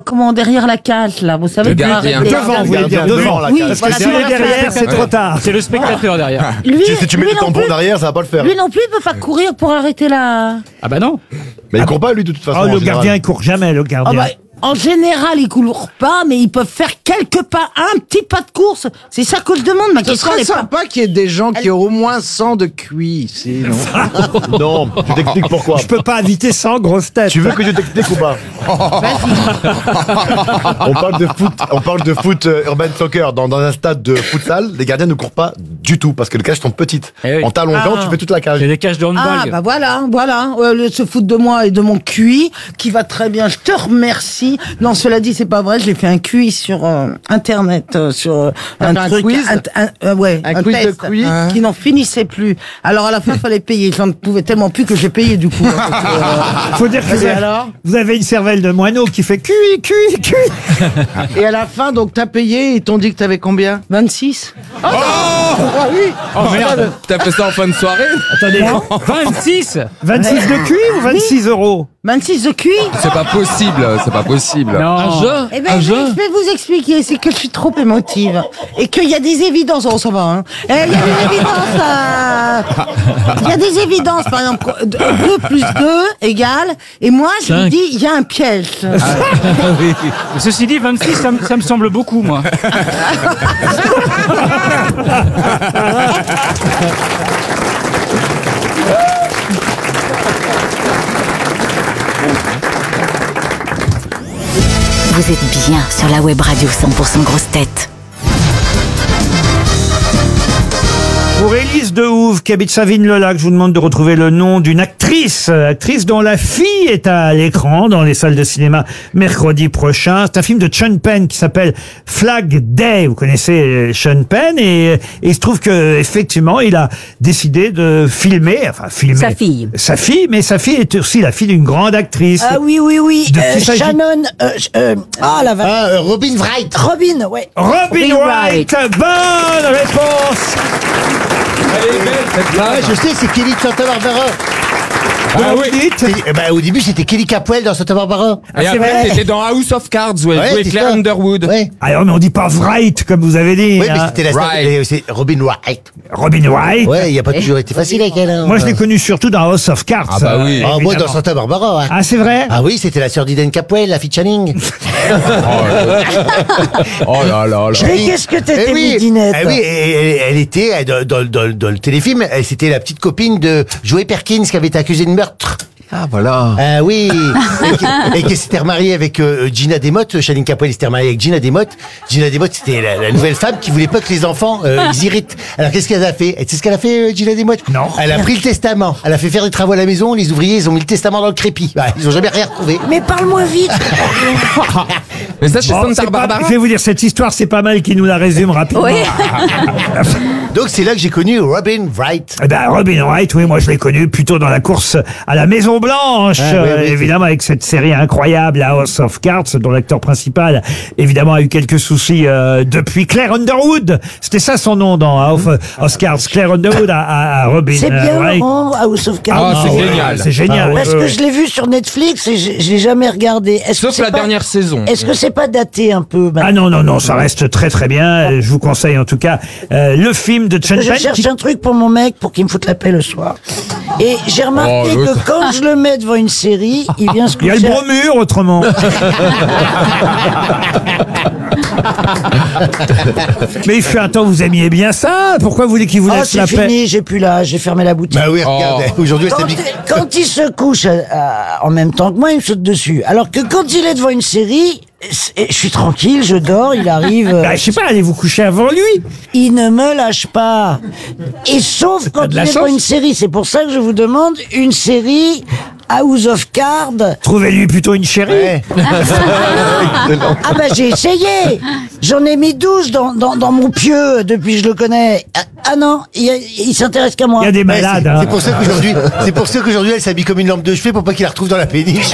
comment, derrière la cage, là, vous savez. Le gardien. Devant, vous voulez dire devant la Oui, cage. voilà, Parce que si devant elle est la derrière, cage. c'est trop tard. C'est le spectateur derrière. Lui, Si tu mets lui des non tampons plus, derrière, ça va pas le faire. lui non plus, il peut pas courir pour arrêter la... Ah bah non. Mais il court pas, lui, de toute façon. Oh, en le général. gardien, il court jamais, le Ah gardien. bah, en général, ils courent pas, mais ils peuvent faire quelques pas, un petit pas de course. C'est ça que je demande, ma Ce question. serait elle est pas... sympa qu'il y ait des gens qui ont au moins 100 de QI ici, non? Non, je t'explique pourquoi. Je peux pas inviter 100 grosses têtes. Tu veux que je t'explique ou pas? On parle de foot urban soccer. Dans un stade de futsal, les gardiens ne courent pas du tout parce que les cages sont petites. Eh oui. En t'allongeant, tu fais toute la Il y a cage. des cages de handball. Ah, bah voilà. Se foutre de moi et de mon QI, qui va très bien, je te remercie. Non, cela dit, c'est pas vrai, j'ai fait un QI sur Internet, sur un truc, quiz un quiz de test, QI qui n'en finissait plus. Alors à la fin, fallait payer. J'en pouvais tellement plus que j'ai payé du coup. Faut dire que Vas-y, alors vous avez une cervelle de moineau qui fait QI. Et à la fin, donc, t'as payé, ils t'ont dit que t'avais combien? 26. Ah oui! Oh merde. T'as fait ça en fin de soirée? Attendez, 26. 26 de QI ou 26 euros? 26 de QI. C'est pas possible, c'est pas possible. Non. Eh ben, je vais vous expliquer, c'est que je suis trop émotive et qu'il y a des évidences. Oh, ça va, hein. Il y a des évidences. Il y a des évidences, par exemple, 2 plus 2 égale. Et moi, je vous 5. dis, il y a un piège. Ceci dit, 26, ça me semble beaucoup, moi. Vous êtes bien sur la web radio 100% grosse tête. Pour Élise Dehouve, qui habite Savine-le-Lac, je vous demande de retrouver le nom d'une actrice dont la fille est à l'écran dans les salles de cinéma mercredi prochain. C'est un film de Sean Penn qui s'appelle Flag Day. Vous connaissez Sean Penn et il se trouve que effectivement, il a décidé de filmer Sa fille. sa fille, mais sa fille est aussi la fille d'une grande actrice. Ah oui. De qui s'agit- Shannon. La vache. Robin Wright. Robin, ouais. Robin Wright. Bonne réponse. Je sais, c'est Kelly de Santa Barbara. Comment vous dites? Au début, c'était Kelly Capwell dans Santa Barbara. Et après, t'étais dans House of Cards où elle jouait c'est Claire ça. Underwood. Ouais. Alors, mais on dit pas Wright comme vous avez dit. Oui, mais hein. c'était la Wright. c'est Robin Wright. Robin Wright. Ouais, il a pas toujours été facile avec elle. Hein. Moi, je l'ai connu surtout dans House of Cards. Ah bah oui. Ah, moi, évidemment. dans Santa Barbara. Hein. Ah, c'est vrai? Ah oui, c'était la sœur d'Eden Capwell, la fille de Channing. Oh là là là. Mais qu'est-ce que t'étais Eh oui, midinette. eh oui, et elle était dans le téléfilm, c'était la petite copine de Joey Perkins qui avait été accusée de meurtre. Ah voilà. Ah oui, et qui s'était remariée avec Gina Demotte. Channing Capwell s'était remariée avec Gina Demotte. Gina Demotte, c'était la nouvelle femme qui voulait pas que les enfants ils irritent. Alors qu'est-ce qu'elle a fait? Et tu sais ce qu'elle a fait, Gina Demotte? Non. Elle a pris le testament. Elle a fait faire des travaux à la maison. Les ouvriers, ils ont mis le testament dans le crépi. Bah, ils ont jamais rien retrouvé. Mais parle-moi vite. Mais ça, c'est Bon, Santa c'est pas- Barbara. je vais vous dire, cette histoire, c'est pas mal qui nous la résume rapidement. Oui. Donc c'est là que j'ai connu Robin Wright. Eh ben, Robin Wright, oui, moi je l'ai connu plutôt dans la course à la Maison Blanche, Ah, oui, oui, évidemment avec cette série incroyable, House of Cards, dont l'acteur principal, évidemment, a eu quelques soucis depuis. Claire Underwood, c'était ça son nom dans House of Cards. Claire Underwood à Robin C'est bien, Wright. Laurent, House of Cards. Ah, c'est ouais, génial. C'est génial. Parce que je l'ai vu sur Netflix et je l'ai jamais regardé. Est-ce Sauf que c'est la pas- dernière saison. Est-ce que c'est pas daté un peu Ah non, non, non, ça reste très très bien. Je vous conseille en tout cas le film de Sean Je Penn. cherche un truc pour mon mec pour qu'il me foute la paix le soir. Et j'ai remarqué Oh, que quand je le mets devant une série, il vient se Il y a coucher. le bromure autrement. Mais il fait un temps, vous aimiez bien ça. Pourquoi vous voulez qu'il vous Ah, laisse c'est la paix? fini, j'ai plus l'âge, j'ai fermé la boutique. Bah oui, regarde, aujourd'hui elle s'habille. Quand il se couche en même temps que moi, il me saute dessus. Alors que quand il est devant une série, je suis tranquille, je dors, il arrive. Bah, je sais pas, allez vous coucher avant lui. Il ne me lâche pas. Et sauf quand de il la est devant chance. une série. C'est pour ça que je vous demande une série House of Cards. Trouvez-lui plutôt une chérie. Ouais. Ah bah j'ai essayé. J'en ai mis 12 dans mon pieu depuis que je le connais. Ah non, il s'intéresse qu'à moi. Il y a des Ouais, malades. c'est hein. c'est pour ça qu'aujourd'hui elle s'habille comme une lampe de chevet pour pas qu'il la retrouve dans la péniche.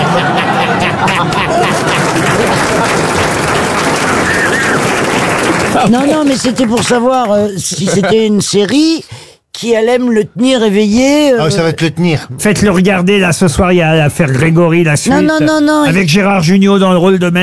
Non, mais c'était pour savoir si c'était une série qui allait me le tenir éveillé. Ah, ça va te le tenir. Faites-le regarder là ce soir. Il y a l'affaire Grégory, la suite. non, Avec Gérard Jugnot dans le rôle de